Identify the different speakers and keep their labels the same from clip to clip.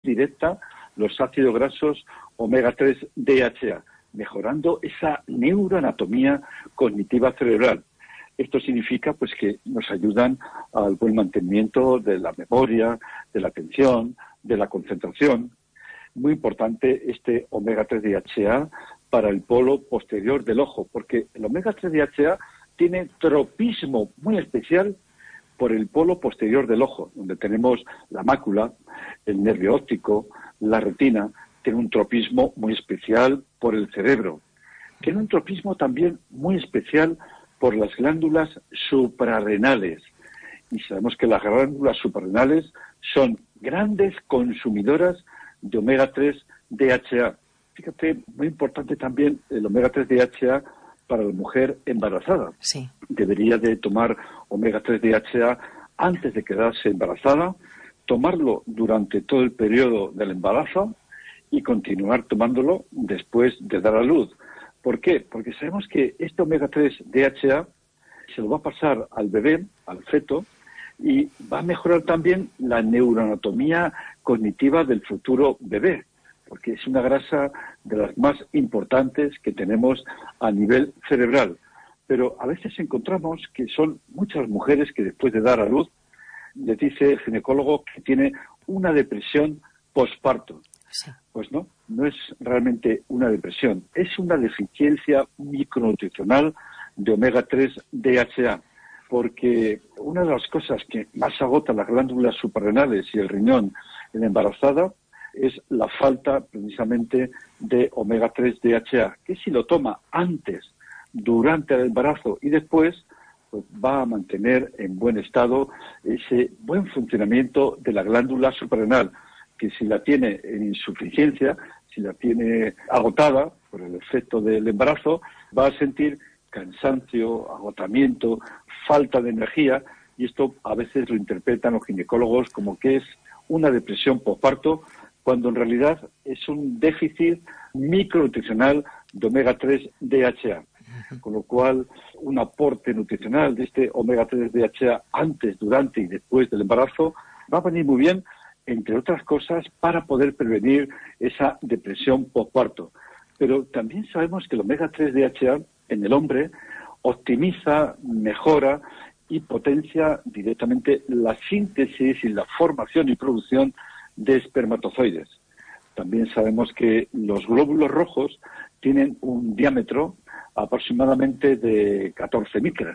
Speaker 1: directa los ácidos grasos omega 3 DHA, mejorando esa neuroanatomía cognitiva cerebral. Esto significa pues que nos ayudan al buen mantenimiento de la memoria, de la atención, de la concentración. Muy importante este omega 3 DHA para el polo posterior del ojo, porque el omega 3 DHA tiene tropismo muy especial por el polo posterior del ojo, donde tenemos la mácula, el nervio óptico, la retina. Tiene un tropismo muy especial por el cerebro. Tiene un tropismo también muy especial por las glándulas suprarrenales. Y sabemos que las glándulas suprarrenales son grandes consumidoras de omega 3 DHA. Fíjate, muy importante también el omega 3 DHA para la mujer embarazada.
Speaker 2: Sí.
Speaker 1: Debería de tomar omega 3 DHA antes de quedarse embarazada, tomarlo durante todo el periodo del embarazo y continuar tomándolo después de dar a luz. ¿Por qué? Porque sabemos que este omega 3 DHA se lo va a pasar al bebé, al feto, y va a mejorar también la neuroanatomía cognitiva del futuro bebé, porque es una grasa de las más importantes que tenemos a nivel cerebral. Pero a veces encontramos que son muchas mujeres que después de dar a luz les dice el ginecólogo que tiene una depresión posparto.
Speaker 2: Sí.
Speaker 1: Pues no es realmente una depresión, es una deficiencia micronutricional de omega 3 DHA, porque una de las cosas que más agota las glándulas suprarrenales y el riñón en la embarazada es la falta precisamente de omega 3 DHA, que si lo toma antes, durante el embarazo y después, pues va a mantener en buen estado ese buen funcionamiento de la glándula suprarrenal, que si la tiene en insuficiencia, si la tiene agotada por el efecto del embarazo, va a sentir cansancio, agotamiento, falta de energía, y esto a veces lo interpretan los ginecólogos como que es una depresión posparto, cuando en realidad es un déficit micronutricional de omega 3 DHA. Con lo cual, un aporte nutricional de este omega 3 DHA antes, durante y después del embarazo va a venir muy bien, entre otras cosas, para poder prevenir esa depresión posparto. Pero también sabemos que el omega 3 DHA en el hombre optimiza, mejora y potencia directamente la síntesis y la formación y producción de espermatozoides. También sabemos que los glóbulos rojos tienen un diámetro aproximadamente de 14 micras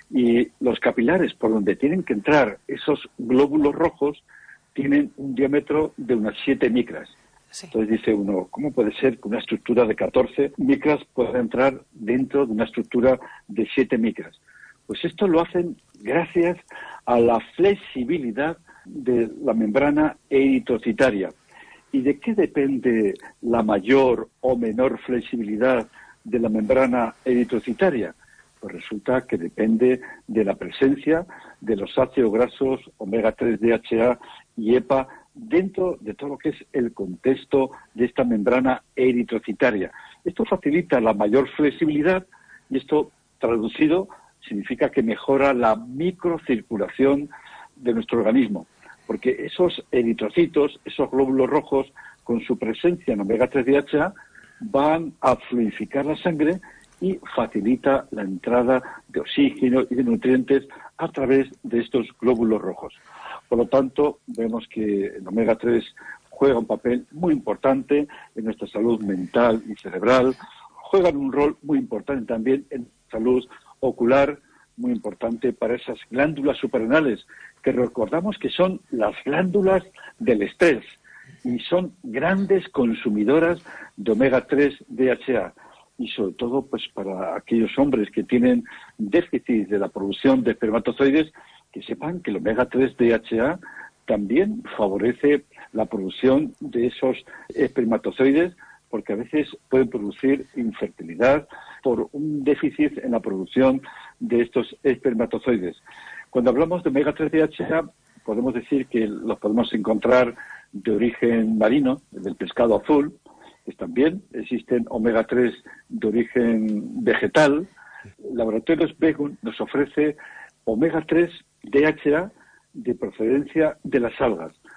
Speaker 1: y los capilares por donde tienen que entrar esos glóbulos rojos tienen un diámetro de unas 7 micras.
Speaker 2: Sí.
Speaker 1: Entonces dice uno, ¿cómo puede ser que una estructura de 14 micras pueda entrar dentro de una estructura de 7 micras? Pues esto lo hacen gracias a la flexibilidad de la membrana eritrocitaria. ¿Y de qué depende la mayor o menor flexibilidad de la membrana eritrocitaria? Pues resulta que depende de la presencia de los ácidos grasos omega 3 DHA y EPA dentro de todo lo que es el contexto de esta membrana eritrocitaria. Esto facilita la mayor flexibilidad y esto, traducido, significa que mejora la microcirculación de nuestro organismo, porque esos eritrocitos, esos glóbulos rojos, con su presencia en omega 3 DHA, van a fluidificar la sangre y facilita la entrada de oxígeno y de nutrientes a través de estos glóbulos rojos. Por lo tanto, vemos que el omega 3 juega un papel muy importante en nuestra salud mental y cerebral, juegan un rol muy importante también en salud ocular, muy importante para esas glándulas suprarrenales, que recordamos que son las glándulas del estrés y son grandes consumidoras de omega 3 DHA. Y sobre todo pues para aquellos hombres que tienen déficit de la producción de espermatozoides, que sepan que el omega 3 DHA también favorece la producción de esos espermatozoides, porque a veces pueden producir infertilidad por un déficit en la producción de estos espermatozoides. Cuando hablamos de omega 3 DHA, podemos decir que los podemos encontrar de origen marino, del pescado azul, pues también existen omega 3 de origen vegetal. Laboratorios Begun nos ofrece omega 3 DHA de procedencia de las algas.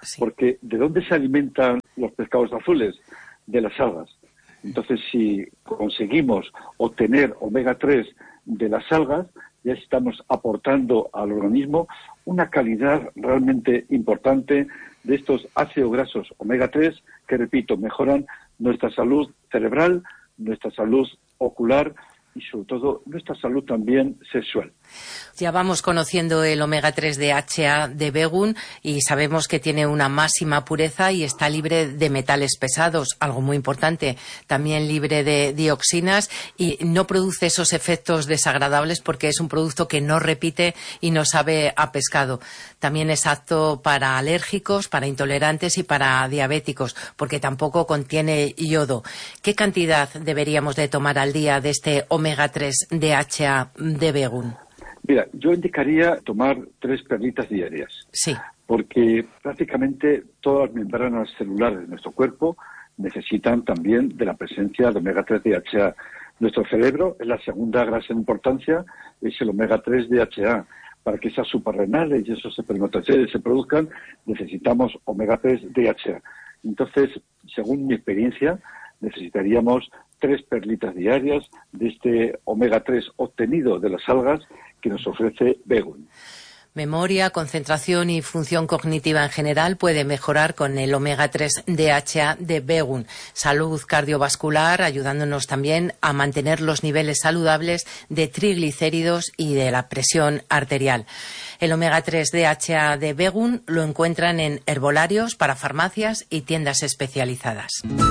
Speaker 2: Sí.
Speaker 1: Porque ¿de dónde se alimentan los pescados azules? De las algas. Entonces, si conseguimos obtener omega 3 de las algas, ya estamos aportando al organismo una calidad realmente importante de estos ácidos grasos omega 3 que, repito, mejoran nuestra salud cerebral, nuestra salud ocular y sobre todo nuestra salud también sexual.
Speaker 2: Ya vamos conociendo el omega 3 DHA de Begun y sabemos que tiene una máxima pureza y está libre de metales pesados, algo muy importante, también libre de dioxinas y no produce esos efectos desagradables porque es un producto que no repite y no sabe a pescado. También es apto para alérgicos, para intolerantes y para diabéticos, porque tampoco contiene yodo. ¿Qué cantidad deberíamos de tomar al día de este omega 3 DHA de Begun?
Speaker 1: Mira, yo indicaría tomar 3 perlitas diarias.
Speaker 2: Sí.
Speaker 1: Porque prácticamente todas las membranas celulares de nuestro cuerpo necesitan también de la presencia de omega 3 DHA. Nuestro cerebro es la segunda grasa en importancia, es el omega 3 DHA. Para que esas suprarrenales y esos espermatozoides se produzcan, necesitamos omega 3 DHA. Entonces, según mi experiencia, necesitaríamos 3 perlitas diarias de este omega 3 obtenido de las algas que nos ofrece Begun.
Speaker 2: Memoria, concentración y función cognitiva en general puede mejorar con el omega 3 DHA de Begun. Salud cardiovascular, ayudándonos también a mantener los niveles saludables de triglicéridos y de la presión arterial. El omega 3 DHA de Begun lo encuentran en herbolarios, para farmacias y tiendas especializadas.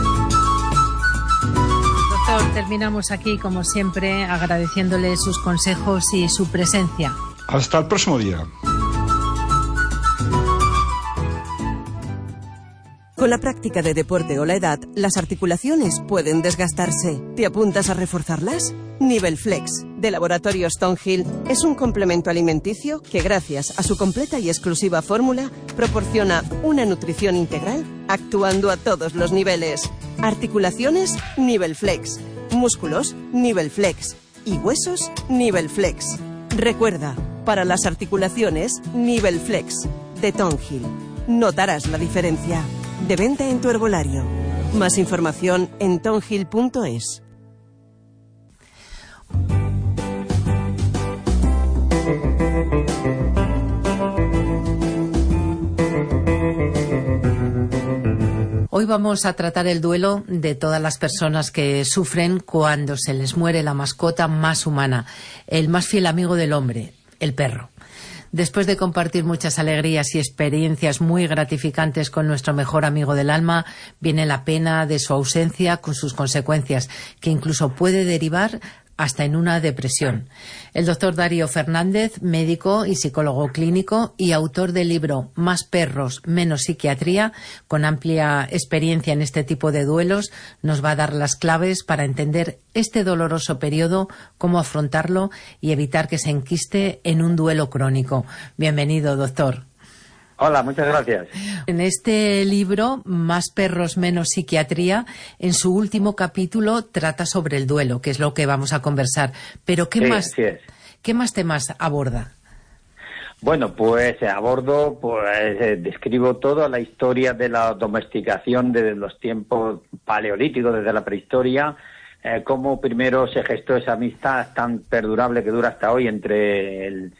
Speaker 3: Doctor, terminamos aquí, como siempre, agradeciéndole sus consejos y su presencia.
Speaker 4: Hasta el próximo día.
Speaker 5: Con la práctica de deporte o la edad, las articulaciones pueden desgastarse. ¿Te apuntas a reforzarlas? Nivel Flex, de Laboratorios Stonehill, es un complemento alimenticio que, gracias a su completa y exclusiva fórmula, proporciona una nutrición integral actuando a todos los niveles. Articulaciones, Nivel Flex. Músculos, Nivel Flex. Y huesos, Nivel Flex. Recuerda, para las articulaciones, Nivel Flex, de Stonehill. Notarás la diferencia. De venta en tu herbolario. Más información en stonehill.es.
Speaker 2: Hoy vamos a tratar el duelo de todas las personas que sufren cuando se les muere la mascota más humana, el más fiel amigo del hombre, el perro. Después de compartir muchas alegrías y experiencias muy gratificantes con nuestro mejor amigo del alma, viene la pena de su ausencia con sus consecuencias, que incluso puede derivar hasta en una depresión. El doctor Darío Fernández, médico y psicólogo clínico y autor del libro Más perros, menos psiquiatría, con amplia experiencia en este tipo de duelos, nos va a dar las claves para entender este doloroso periodo, cómo afrontarlo y evitar que se enquiste en un duelo crónico. Bienvenido, doctor.
Speaker 6: Hola, muchas gracias.
Speaker 2: En este libro, Más perros, menos psiquiatría, en su último capítulo trata sobre el duelo, que es lo que vamos a conversar. Pero ¿qué más temas aborda?
Speaker 6: Bueno, pues abordo, describo toda la historia de la domesticación desde los tiempos paleolíticos, desde la prehistoria, cómo primero se gestó esa amistad tan perdurable que dura hasta hoy entre el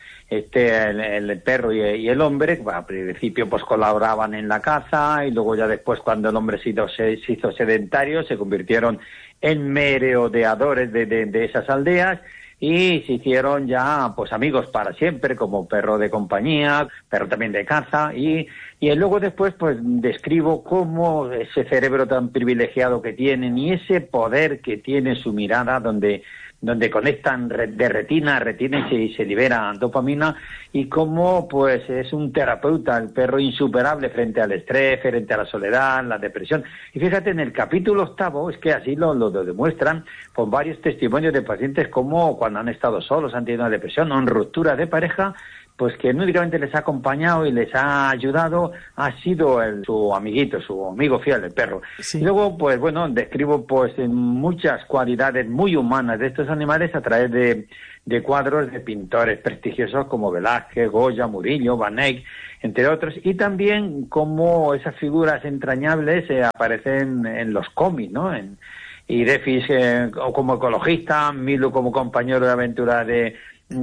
Speaker 6: perro y el hombre. Al principio pues colaboraban en la caza y luego ya después, cuando el hombre se hizo sedentario, se convirtieron en merodeadores de esas aldeas y se hicieron ya pues amigos para siempre, como perro de compañía, perro también de caza y luego después pues describo cómo ese cerebro tan privilegiado que tienen y ese poder que tiene su mirada, donde conectan de retina a retina y se libera dopamina, y cómo pues es un terapeuta, el perro insuperable frente al estrés, frente a la soledad, la depresión. Y fíjate, en el capítulo 8, es que así lo demuestran con varios testimonios de pacientes, como cuando han estado solos, han tenido una depresión o en ruptura de pareja, pues que no únicamente les ha acompañado y les ha ayudado, ha sido su amiguito, su amigo fiel, el perro. Sí. Y luego, pues bueno, describo pues muchas cualidades muy humanas de estos animales a través de de cuadros de pintores prestigiosos como Velázquez, Goya, Murillo, Van Eyck, entre otros, y también cómo esas figuras entrañables aparecen en los cómics, ¿no? Y Defis como ecologista, Milo como compañero de aventura de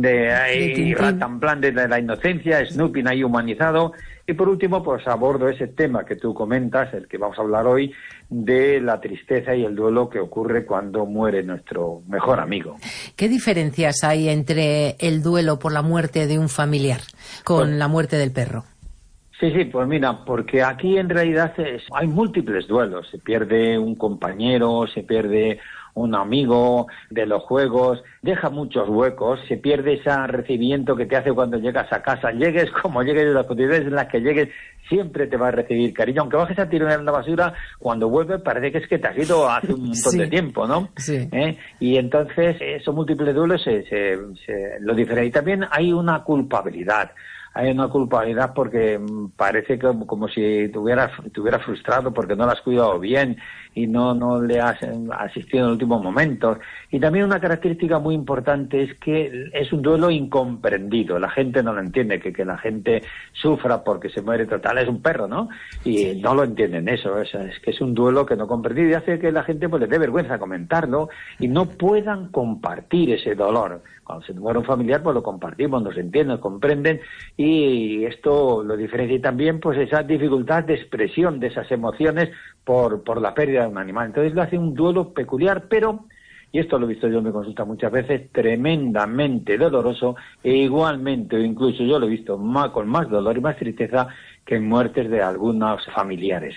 Speaker 6: Ratanplan de la inocencia, Snoopy ahí humanizado, y por último pues abordo ese tema que tú comentas, el que vamos a hablar hoy, de la tristeza y el duelo que ocurre cuando muere nuestro mejor amigo.
Speaker 2: ¿Qué diferencias hay entre el duelo por la muerte de un familiar con la muerte del perro?
Speaker 6: Sí, pues mira, porque aquí en realidad hay múltiples duelos. Se pierde un compañero, se pierde un amigo de los juegos, deja muchos huecos, se pierde ese recibimiento que te hace cuando llegas a casa. Llegues como llegues, de las posibilidades en las que llegues, siempre te va a recibir cariño. Aunque bajes a tirar en la basura, cuando vuelves parece que es que te has ido hace un montón de tiempo, ¿no?
Speaker 2: Sí.
Speaker 6: Y entonces esos múltiples duelos se lo diferencian. Y también hay una culpabilidad. Hay una culpabilidad porque parece como si te hubiera frustrado porque no lo has cuidado bien y no le has asistido en los últimos momentos. Y también una característica muy importante es que es un duelo incomprendido. La gente no lo entiende, que la gente sufra porque se muere total. Es un perro, ¿no? Y no lo entienden eso. Es que es un duelo que no comprendido y hace que la gente pues le dé vergüenza comentarlo y no puedan compartir ese dolor. Cuando se muere un familiar, pues lo compartimos, nos entienden, nos comprenden, y esto lo diferencia. Y también pues esa dificultad de expresión de esas emociones por la pérdida de un animal. Entonces lo hace un duelo peculiar, pero, y esto lo he visto yo en mi consulta muchas veces, tremendamente doloroso, e igualmente, o incluso yo lo he visto con más dolor y más tristeza que en muertes de algunos familiares.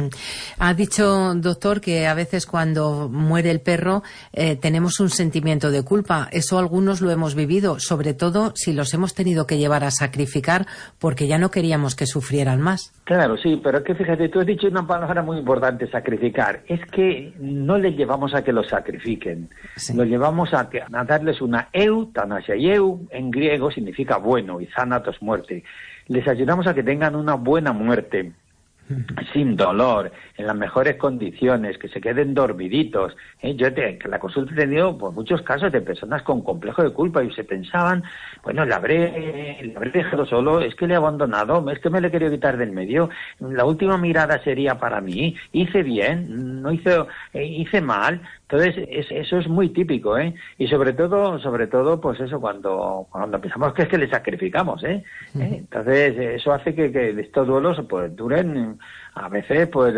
Speaker 2: Ha dicho, doctor, que a veces cuando muere el perro tenemos un sentimiento de culpa. Eso algunos lo hemos vivido, sobre todo si los hemos tenido que llevar a sacrificar porque ya no queríamos que sufrieran más.
Speaker 6: Claro, sí, pero es que fíjate, tú has dicho una palabra muy importante, sacrificar. Es que no les llevamos a que los sacrifiquen, los llevamos a darles una eutanasia. Y eu en griego significa bueno y thanatos, muerte. Les ayudamos a que tengan una buena muerte, sin dolor, en las mejores condiciones, que se queden dormiditos. Yo en la consulta he tenido pues, muchos casos de personas con complejo de culpa y se pensaban, bueno, le habré dejado solo, es que le he abandonado, es que me le he querido quitar del medio, la última mirada sería para mí, hice bien, no hice mal. Entonces, eso es muy típico, y sobre todo, pues eso, cuando pensamos que es que le sacrificamos, Entonces, eso hace que estos duelos, pues, duren a veces, pues,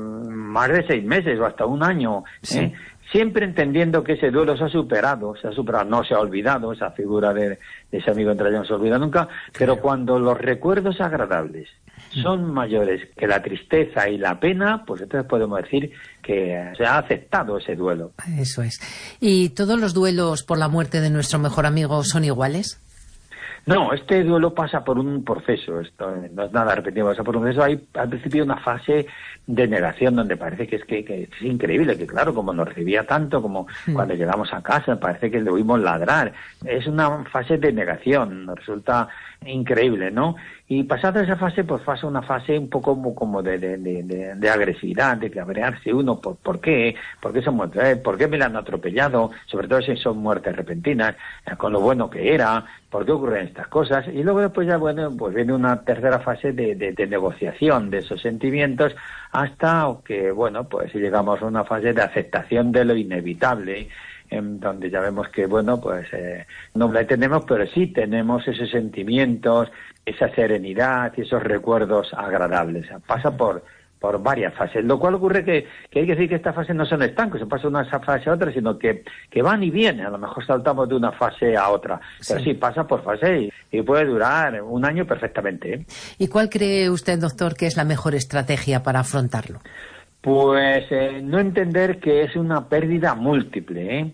Speaker 6: más de 6 meses o hasta un año,
Speaker 2: Sí.
Speaker 6: Siempre entendiendo que ese duelo se ha superado, no se ha olvidado, esa figura de ese amigo entrañable no se olvida nunca, pero cuando los recuerdos agradables son mayores que la tristeza y la pena, pues entonces podemos decir que se ha aceptado ese duelo.
Speaker 2: Eso es. ¿Y todos los duelos por la muerte de nuestro mejor amigo son iguales?
Speaker 6: No, este duelo pasa por un proceso, esto no es nada repetido, pasa por un proceso. Hay al principio una fase de negación donde parece que es increíble, que claro, como nos recibía tanto, como cuando llegamos a casa, parece que le oímos ladrar. Es una fase de negación, nos resulta increíble, ¿no? Y pasada esa fase, pues pasa una fase un poco como de agresividad, de cabrearse uno, ¿por qué? ¿Por qué son muertes? ¿Por qué me la han atropellado? Sobre todo si son muertes repentinas, con lo bueno que era, ¿por qué ocurren estas cosas? Y luego después ya, bueno, pues viene una tercera fase de negociación de esos sentimientos hasta que, bueno, pues llegamos a una fase de aceptación de lo inevitable, en donde ya vemos que, bueno, pues no la tenemos, pero sí tenemos esos sentimientos, esa serenidad y esos recuerdos agradables. Pasa por varias fases, lo cual ocurre que hay que decir que estas fases no son estancos, se pasa de una fase a otra, sino que van y vienen, a lo mejor saltamos de una fase a otra, pero sí pasa por fase y puede durar un año perfectamente.
Speaker 2: ¿Y cuál cree usted, doctor, que es la mejor estrategia para afrontarlo?
Speaker 6: Pues no entender que es una pérdida múltiple,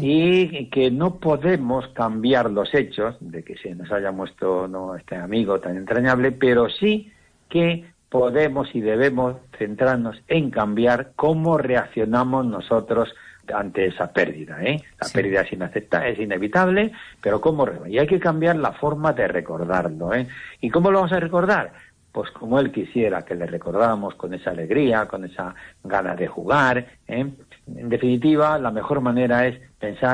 Speaker 6: y que no podemos cambiar los hechos de que se nos haya muerto este amigo tan entrañable, pero sí que podemos y debemos centrarnos en cambiar cómo reaccionamos nosotros ante esa pérdida, La pérdida es inevitable, pero y hay que cambiar la forma de recordarlo, ¿Y cómo lo vamos a recordar? Pues como él quisiera que le recordáramos, con esa alegría, con esa gana de jugar, En definitiva, la mejor manera es pensar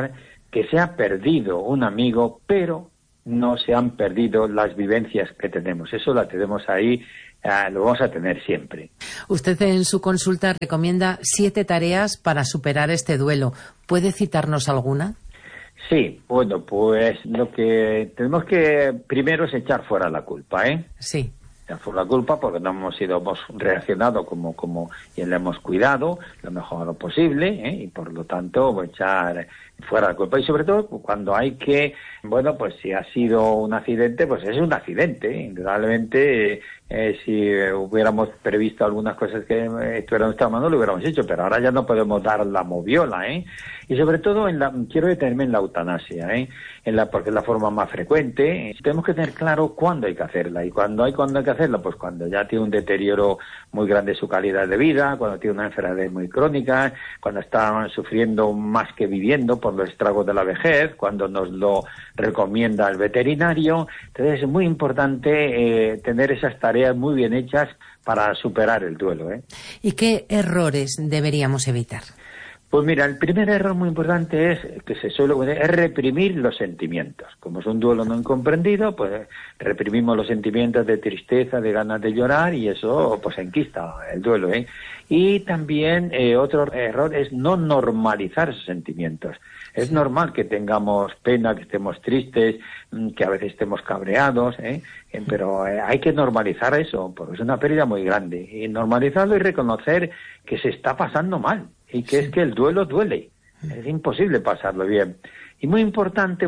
Speaker 6: que se ha perdido un amigo, pero no se han perdido las vivencias que tenemos. Eso la tenemos ahí, lo vamos a tener siempre.
Speaker 2: Usted en su consulta recomienda 7 tareas para superar este duelo. ¿Puede citarnos alguna?
Speaker 6: Sí, bueno, pues lo que tenemos que primero es echar fuera la culpa, ¿eh?
Speaker 2: Sí.
Speaker 6: Echar fuera la culpa porque no hemos reaccionado como y le hemos cuidado lo mejor posible, ¿eh? Y por lo tanto echar fuera la culpa. Y sobre todo cuando hay que, bueno, pues si ha sido un accidente, pues es un accidente, ¿eh? Indudablemente, si hubiéramos previsto algunas cosas que estuvieran en nuestra mano, lo hubiéramos hecho, pero ahora ya no podemos dar la moviola, ¿eh? Y sobre todo quiero detenerme en la eutanasia, ¿eh? Porque es la forma más frecuente. Tenemos que tener claro cuándo hay que hacerla. ¿Y cuándo hay que hacerla? Pues cuando ya tiene un deterioro muy grande su calidad de vida, cuando tiene una enfermedad muy crónica, cuando está sufriendo más que viviendo por los estragos de la vejez, cuando nos lo recomienda el veterinario. Entonces es muy importante tener esas tareas muy bien hechas para superar el duelo, ¿eh?
Speaker 2: ¿Y qué errores deberíamos evitar?
Speaker 6: Pues mira, el primer error muy importante es reprimir los sentimientos. Como es un duelo no incomprendido, pues reprimimos los sentimientos de tristeza, de ganas de llorar, y eso pues enquista el duelo, ¿eh? Y también otro error es no normalizar esos sentimientos. Es normal que tengamos pena, que estemos tristes, que a veces estemos cabreados, pero hay que normalizar eso, porque es una pérdida muy grande. Y normalizarlo y reconocer que se está pasando mal y que es que el duelo duele. Es imposible pasarlo bien. Y muy importante,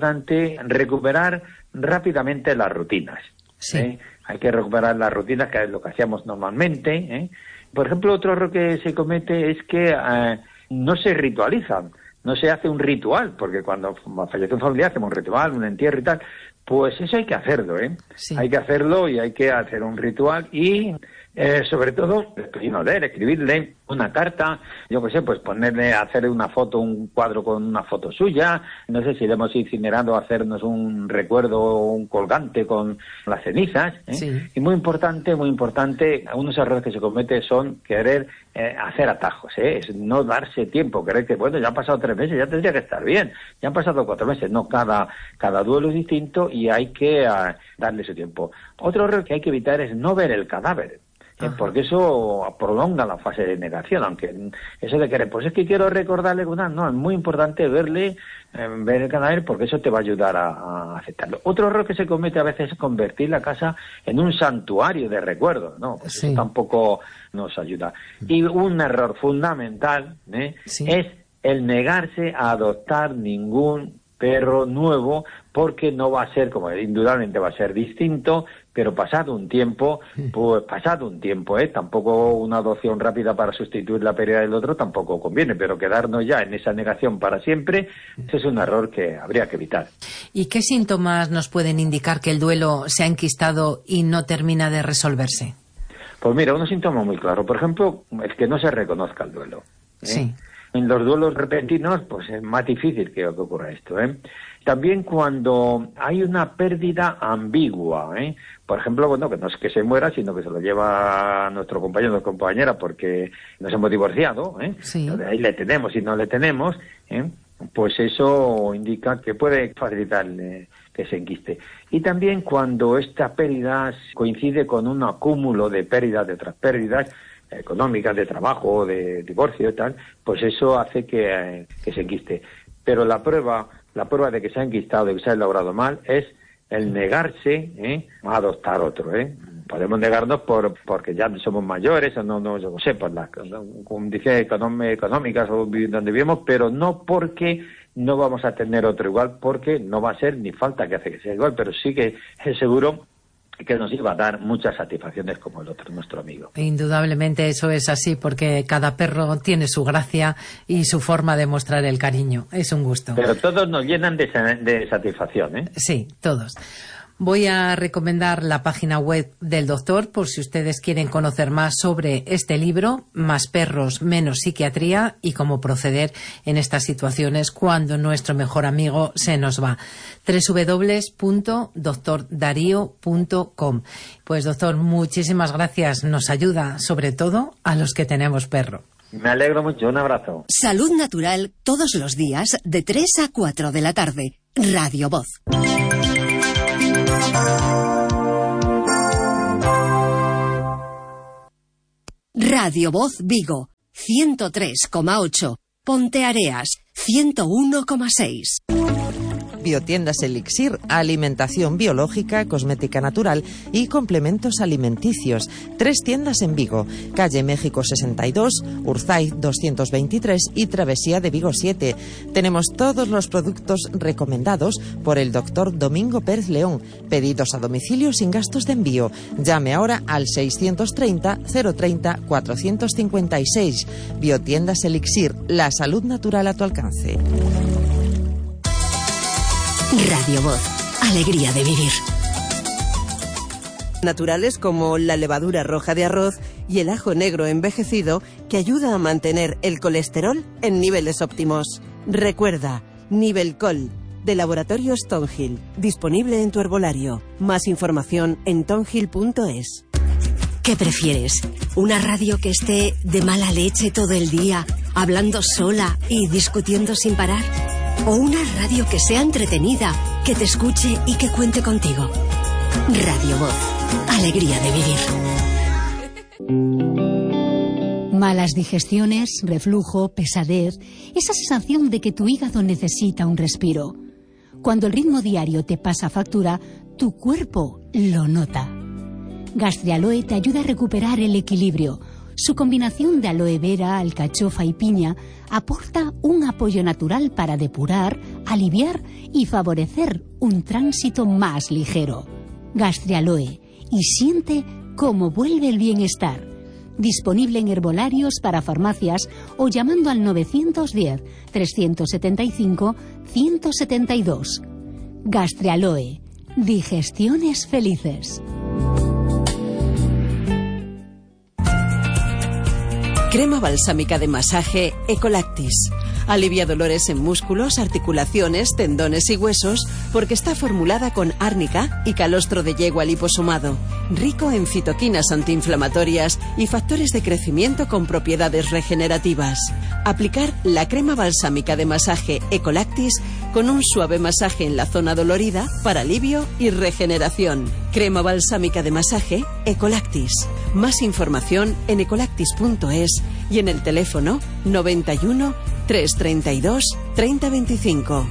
Speaker 6: recuperar rápidamente las rutinas.
Speaker 2: Sí.
Speaker 6: Hay que recuperar las rutinas, que es lo que hacíamos normalmente. Por ejemplo, otro error que se comete es que no se ritualizan. No se hace un ritual, porque cuando fallece un familiar hacemos un ritual, un entierro y tal. Pues eso hay que hacerlo, ¿eh?
Speaker 2: Sí.
Speaker 6: Hay que hacerlo y hay que hacer un ritual y, sobre todo, escribirle una carta, yo qué sé, pues hacerle una foto, un cuadro con una foto suya, no sé si le hemos incinerado, hacernos un recuerdo o un colgante con las cenizas, ¿eh?
Speaker 2: Sí.
Speaker 6: Y muy importante, algunos errores que se cometen son querer hacer atajos, ¿eh? Es no darse tiempo, creer que, bueno, ya han pasado 3 meses, ya tendría que estar bien, ya han pasado 4 meses, no, cada duelo es distinto y hay que darle su tiempo. Otro error que hay que evitar es no ver el cadáver. Porque eso prolonga la fase de negación, aunque eso de querer, pues es que quiero recordarle, no, es muy importante ver el cadáver porque eso te va a ayudar a aceptarlo. Otro error que se comete a veces es convertir la casa en un santuario de recuerdos, ¿no? Pues
Speaker 2: sí.
Speaker 6: Eso tampoco nos ayuda. Y un error fundamental
Speaker 2: Sí.
Speaker 6: es el negarse a adoptar ningún perro nuevo, porque no va a ser, como indudablemente va a ser distinto, pero pasado un tiempo, tampoco una adopción rápida para sustituir la pérdida del otro tampoco conviene, pero quedarnos ya en esa negación para siempre, ese es un error que habría que evitar.
Speaker 2: ¿Y qué síntomas nos pueden indicar que el duelo se ha enquistado y no termina de resolverse?
Speaker 6: Pues mira, unos síntomas muy claros. Por ejemplo, el que no se reconozca el duelo, ¿eh?
Speaker 2: Sí.
Speaker 6: En los duelos repentinos, pues es más difícil que ocurra esto, ¿eh? También cuando hay una pérdida ambigua, ¿eh? Por ejemplo, bueno, que no es que se muera, sino que se lo lleva a nuestro compañero o compañera porque nos hemos divorciado, ¿eh?
Speaker 2: Sí.
Speaker 6: Entonces, ahí le tenemos y no le tenemos, ¿eh? Pues eso indica que puede facilitar que se enquiste. Y también cuando esta pérdida coincide con un acúmulo de pérdidas, de otras pérdidas, económicas, de trabajo, de divorcio y tal, pues eso hace que se enquiste. Pero la prueba de que se ha enquistado y que se ha logrado mal es el negarse a adoptar otro, ¿eh? Podemos negarnos porque ya somos mayores, o no yo no sé, por las condiciones económicas o donde vivimos, pero no porque no vamos a tener otro igual, porque no va a ser ni falta que hace que sea igual, pero sí que es seguro que nos iba a dar muchas satisfacciones como el otro, nuestro amigo.
Speaker 2: Indudablemente eso es así, porque cada perro tiene su gracia y su forma de mostrar el cariño. Es un gusto.
Speaker 6: Pero todos nos llenan de satisfacción, ¿eh?
Speaker 2: Sí, todos. Voy a recomendar la página web del doctor por si ustedes quieren conocer más sobre este libro, Más perros, menos psiquiatría, y cómo proceder en estas situaciones cuando nuestro mejor amigo se nos va. www.doctordario.com. Pues doctor, muchísimas gracias. Nos ayuda sobre todo a los que tenemos perro.
Speaker 6: Me alegro mucho, un abrazo.
Speaker 4: Salud Natural todos los días de 3 a 4 de la tarde. Radio Voz. Radio Voz Vigo, 103,8. Ponteareas, 101,6.
Speaker 7: Biotiendas Elixir, alimentación biológica, cosmética natural y complementos alimenticios. 3 tiendas en Vigo, calle México 62, Urzaiz 223 y Travesía de Vigo 7. Tenemos todos los productos recomendados por el doctor Domingo Pérez León. Pedidos a domicilio sin gastos de envío. Llame ahora al 630 030 456. Biotiendas Elixir, la salud natural a tu alcance.
Speaker 4: Radio Voz, alegría de vivir.
Speaker 5: Naturales como la levadura roja de arroz y el ajo negro envejecido, que ayuda a mantener el colesterol en niveles óptimos. Recuerda, Nivelcol, de Laboratorios Tongill, disponible en tu herbolario. Más información en tongill.es.
Speaker 4: ¿Qué prefieres? ¿Una radio que esté de mala leche todo el día, hablando sola y discutiendo sin parar? ¿O una radio que sea entretenida, que te escuche y que cuente contigo? Radio Voz, alegría de vivir.
Speaker 8: Malas digestiones, reflujo, pesadez, esa sensación de que tu hígado necesita un respiro. Cuando el ritmo diario te pasa factura, tu cuerpo lo nota. Gastrialoe te ayuda a recuperar el equilibrio. Su combinación de aloe vera, alcachofa y piña aporta un apoyo natural para depurar, aliviar y favorecer un tránsito más ligero. Gastrialoe, y siente cómo vuelve el bienestar. Disponible en herbolarios para farmacias o llamando al 910-375-172. Gastrialoe, digestiones felices.
Speaker 5: Crema balsámica de masaje Ecolactis. Alivia dolores en músculos, articulaciones, tendones y huesos porque está formulada con árnica y calostro de yegua liposomado. Rico en citoquinas antiinflamatorias y factores de crecimiento con propiedades regenerativas. Aplicar la crema balsámica de masaje Ecolactis con un suave masaje en la zona dolorida para alivio y regeneración. Crema balsámica de masaje Ecolactis. Más información en ecolactis.es y en el teléfono 91 332 3025.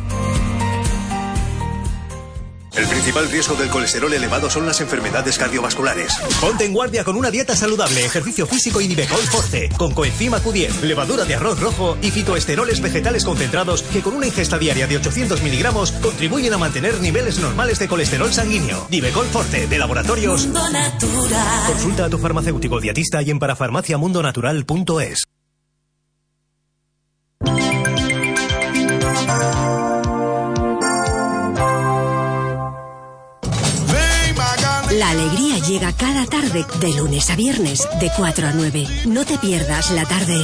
Speaker 9: El principal riesgo del colesterol elevado son las enfermedades cardiovasculares. Ponte en guardia con una dieta saludable, ejercicio físico y Nivecol Forte, con coenzima Q10, levadura de arroz rojo y fitoesteroles vegetales concentrados que con una ingesta diaria de 800 miligramos contribuyen a mantener niveles normales de colesterol sanguíneo. Nivecol Forte, de Laboratorios Mundo Natural. Consulta a tu farmacéutico dietista y en parafarmaciamundonatural.es.
Speaker 4: La alegría llega cada tarde de lunes a viernes de 4 a 9. No te pierdas la tarde